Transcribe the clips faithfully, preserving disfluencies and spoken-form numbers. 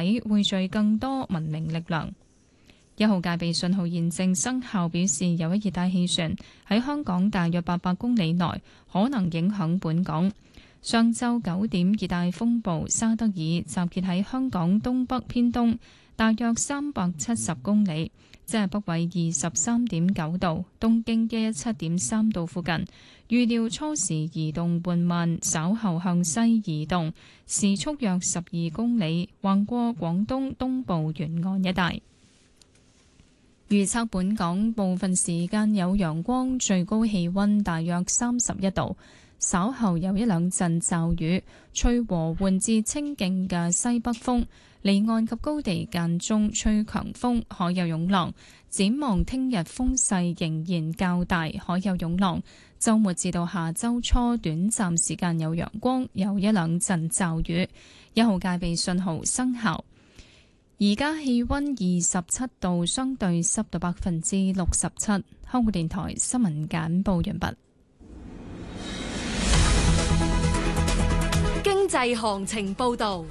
體匯聚更多文明力量。一號戒備信號現正生效，表示有一熱帶氣旋喺香港大約八百公里內，可能影響本港。上晝九點，熱帶風暴沙德爾集結喺香港東北偏東，大約三百七十公里，即係北緯二十三點九度，東經一一七點三度附近。預料初時移動緩慢，稍後向西移動，時速約十二公里，橫過廣東東部沿岸一帶。預測本港部分時間有陽光，最高氣溫大約三十一度。稍後有一兩陣驟雨，吹和緩至清勁嘅西北風，離岸及高地間中吹強風，海有湧浪。展望聽日風勢仍然較大，海有湧浪。週末至到下週初，短暫時間有陽光，有一兩陣驟雨。一號戒備信號生效。而家氣溫二十七度，相對濕度百分之六十七。香港電台新聞簡報完畢。 經濟行情報道。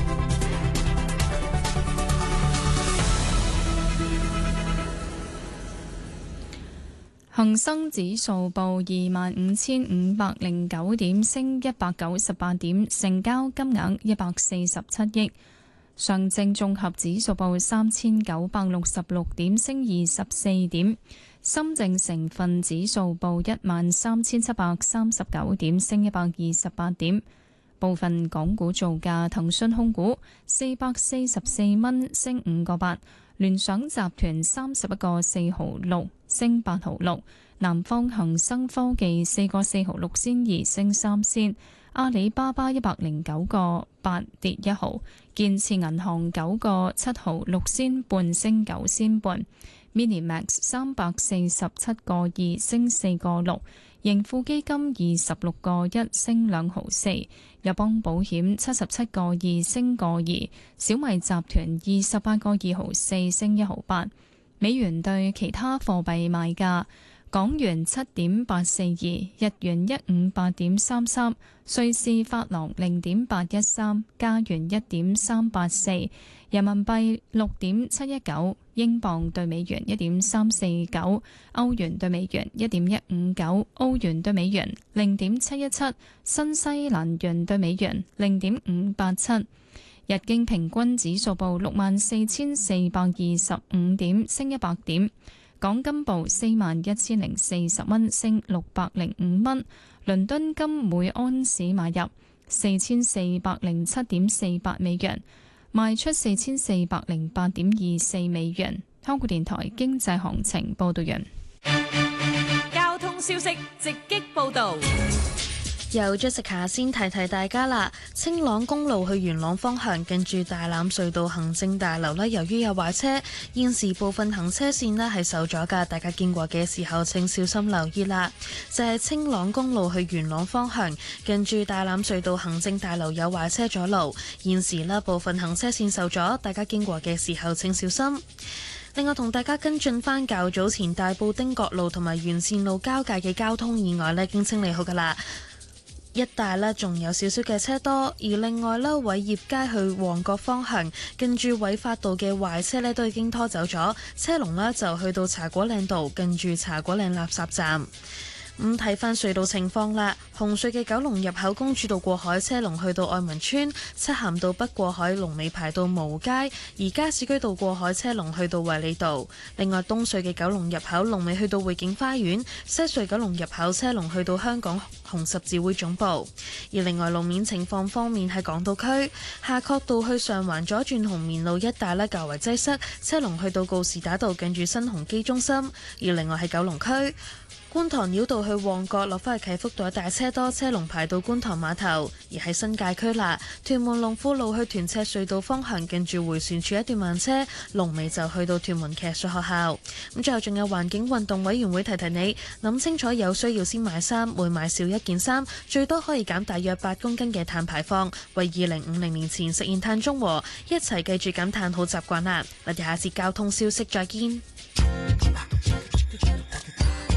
恒生指數報二萬五千五百零九點，升一百九十八點，成交金額一百四十七億。上證綜合指數報三千九百六十六點，升二十四點。深證成分指數報一萬三千七百三十九點，升一百二十八點。部分港股造價：騰訊控股四百四十四蚊，升五個八；聯想集團三十一個四毫六，升八毫六；南方恒生科技四個四毫六仙二，升三仙；阿里巴巴一百零九個八，跌一毫；建設銀行九個七毫六仙半，升九仙半；Minimax 三百四十七個二，升四個六；盈富基金二十六個一，升兩毫四；友邦保險七十七個二，升個二；小米集團二十八個二毫四，升一毫八。美元對其他貨幣賣價：港元七點八四二，日元一五八點三三，瑞士法郎零點八一三，加元一點三八四，人民幣六點七一九，英鎊對美元一點三四九，歐元對美元一點一五九，澳元對美元零點七一七，新西蘭元對美元零點五八七。日經平均指數報六萬四千四百二十五點，升一百點。港金報四萬一千零四十蚊，升六百零五蚊。倫敦金每安士買入四千四百零七點四八美元，賣出四千四百零八點二四美元。香港電台經濟行情報道完。 交通消息直擊報道。 由 Jessica 先提提大家啦，青朗公路去元朗方向近住大欖隧道行政大樓呢，由於有壞車，現時部分行車線呢係受阻㗎，大家經過嘅時候請小心留意啦。就係、是、青朗公路去元朗方向近住大欖隧道行政大樓有壞車阻路，現時呢部分行車線受阻，大家經過嘅時候請小心。另外同大家跟進返較早前大埔汀角路同埋沿線路交界嘅交通意外呢，已經清理好㗎啦。一帶呢仲有少少嘅車多，而另外呢，偉業街去旺角方向，近住偉發道嘅壞車呢都已經拖走咗，車龍呢就去到茶果嶺道，近住茶果嶺垃圾站。咁睇翻隧道情況啦，紅隧嘅九龍入口公主道過海車龍去到愛民村，漆咸道北過海龍尾排到蕪街，而加士居道過海車龍去到衛理道。另外東隧嘅九龍入口龍尾去到匯景花園，西隧九龍入口車龍去到香港紅十字會總部。而另外路面情況方面，喺港島區夏慤道去上環左轉紅棉路一帶呢較為擠塞，車龍去到告士打道近住新鴻基中心。而另外喺九龍區觀塘繞道去旺角落返去啟福道一帶車多，車龍排到觀塘碼頭。而喺新界區啦，屯門龍富路去屯赤隧道方向近住迴旋處一段慢車，龍尾就去到屯門騎術學校。咁最後仲有環境運動委員會提提你，諗清楚有需要先買衫，每買少一件衫，最多可以減大約八公斤嘅碳排放，為二零五零年前實現碳中和。一齊記住減碳好習慣啦！我哋下次交通消息再見。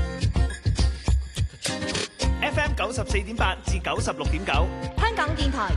F M 九十四點八至九十六點九， 香港電台